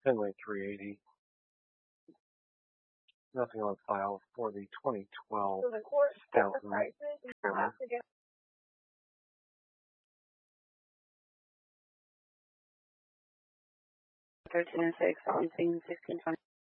Finley 380. Nothing on file for the 2012 Scout Knight. 13 and 6, 16, 16, 20.